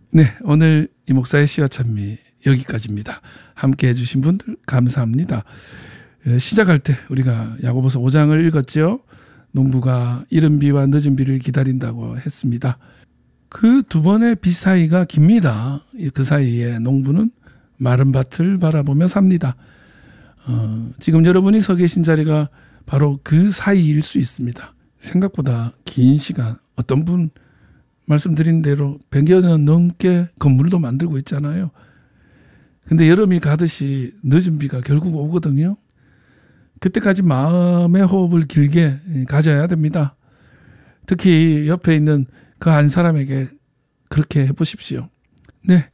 네, 오늘 이 목사의 시와 찬미 여기까지입니다. 함께 해주신 분들 감사합니다. 시작할 때 우리가 야고보서 5장을 읽었죠. 농부가 이른 비와 늦은 비를 기다린다고 했습니다. 그 두 번의 비 사이가 깁니다. 그 사이에 농부는 마른 밭을 바라보며 삽니다. 지금 여러분이 서 계신 자리가 바로 그 사이일 수 있습니다. 생각보다 긴 시간, 어떤 분 말씀드린 대로 100여 년 넘게 건물도 만들고 있잖아요. 근데 여름이 가듯이 늦은 비가 결국 오거든요. 그때까지 마음의 호흡을 길게 가져야 됩니다. 특히 옆에 있는 그 한 사람에게 그렇게 해보십시오. 네,